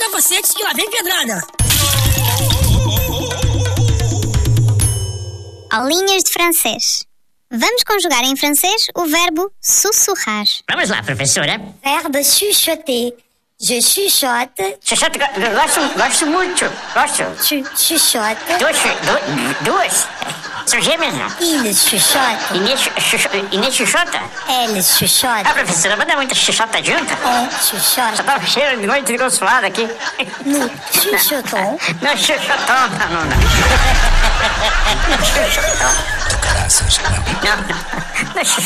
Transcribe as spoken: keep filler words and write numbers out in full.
capacetes que lá vem pedrada. Aulinhas de francês. Vamos conjugar em francês o verbo sussurrar. Vamos lá, professora. Verbe chuchoter. Je chuchote. Chuchote, gosto, gosto muito. Gosto. Tu chuchotes. Duas, du- duas. São gêmeas, não? Il chuchote. Inês, chucho, Inês chuchota? Elle chuchote. Ah, professora, manda muita chuchota junta. On chuchote. Já tava cheio de noite de consulado aqui. Nous chuchotons. Não é chuchotão, não, não. Não é chuchotão. Do caraças, Não, não. Não é chuchotão.